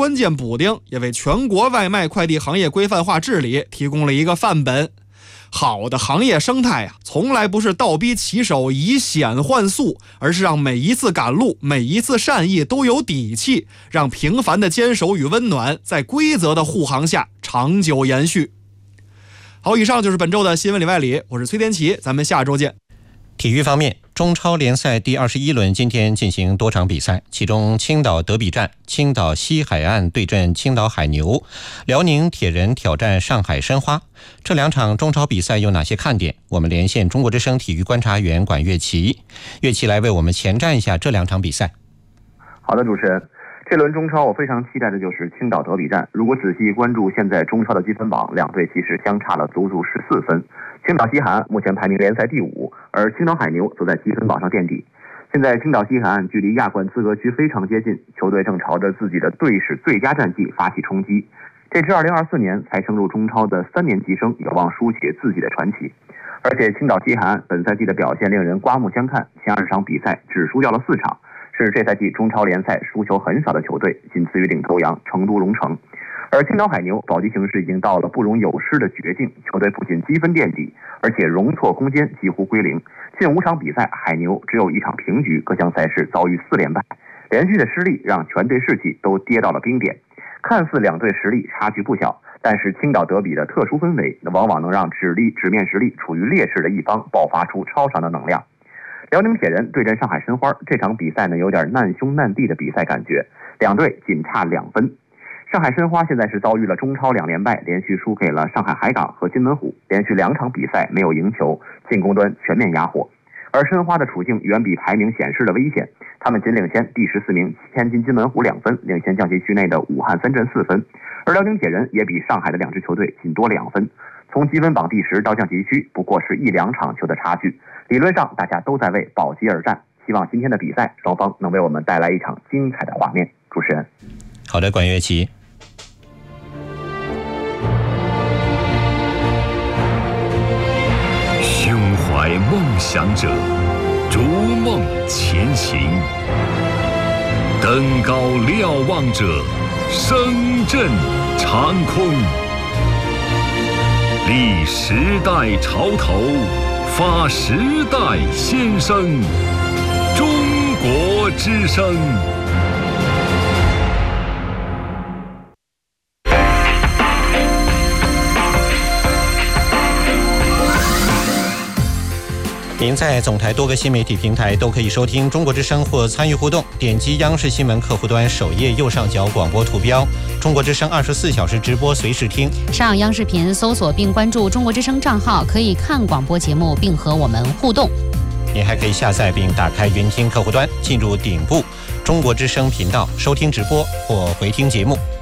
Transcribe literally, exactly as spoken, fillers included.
关键补丁，也为全国外卖快递行业规范化治理提供了一个范本。好的行业生态啊，从来不是倒逼骑手以险换速，而是让每一次赶路、每一次善意都有底气，让平凡的坚守与温暖在规则的护航下长久延续。好，以上就是本周的新闻里外里，我是崔天琪，咱们下周见。 体育方面，中超联赛第二十一轮今天进行多场比赛，其中青岛德比战，青岛西海岸对阵青岛海牛，辽宁铁人挑战上海申花。这两场中超比赛有哪些看点？我们连线中国之声体育观察员管乐琪，乐琪来为我们前瞻一下这两场比赛。 好的，主持人，这轮中超我非常期待的就是青岛德比战。如果仔细关注现在中超的积分榜，两队其实相差了足足十四分。青岛西海岸目前排名联赛第五，而青岛海牛则在积分榜上垫底。现在青岛西海岸距离亚冠资格区非常接近，球队正朝着自己的队史最佳战绩发起冲击。这支二零二四年才升入中超的三年级生有望书写自己的传奇。而且青岛西海岸本赛季的表现令人刮目相看，前二十场比赛只输掉了四场，是这赛季中超联赛输球很少的球队，仅次于领头羊成都龙城。而青岛海牛保级形势已经到了不容有失的绝境，球队不仅积分垫底，而且容错空间几乎归零。近五场比赛，海牛只有一场平局，各项赛事遭遇四连败，连续的失利让全队士气都跌到了冰点。看似两队实力差距不小，但是青岛德比的特殊氛围往往能让纸力纸面实力处于劣势的一方爆发出超常的能量。辽宁铁人对阵上海申花，这场比赛呢有点难兄难弟的比赛感觉，两队仅差两分。上海申花现在是遭遇了中超两连败，连续输给了上海海港和金门虎，连续两场比赛没有赢球，进攻端全面哑火。而申花的处境远比排名显示的危险，他们仅领先第十四名天津金门虎两分，领先降级区内的武汉三镇四分。而辽宁铁人也比上海的两支球队仅多两分，从积分榜第十到降级区不过是一两场球的差距。理论上大家都在为保级而战，希望今天的比赛双方能为我们带来一场精彩的画面。主持人， 好的，管乐琪。 胸怀梦想者，逐梦前行；登高瞭望者，声震长空。立时代潮头，发时代先声。中国之声。 您在总台多个新媒体平台都可以收听中国之声或参与互动，点击央视新闻客户端首页右上角广播图标，中国之声二十四小时直播随时听。 上央视频搜索并关注中国之声账号，可以看广播节目并和我们互动。 您还可以下载并打开云听客户端，进入顶部中国之声频道收听直播或回听节目。